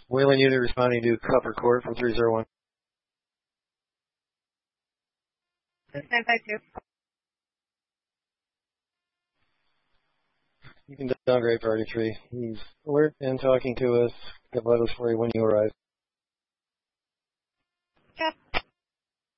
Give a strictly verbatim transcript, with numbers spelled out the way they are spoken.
Wayland unit responding to Copper Court for three zero one. nine five two. You can downgrade Priority three. He's alert and talking to us. Get vitals for you when you arrive. Yep.